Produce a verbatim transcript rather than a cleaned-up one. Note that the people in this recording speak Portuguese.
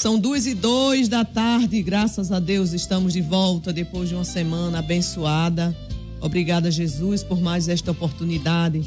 São duas e dois da tarde, graças a Deus estamos de volta depois de uma semana abençoada. Obrigada, Jesus, por mais esta oportunidade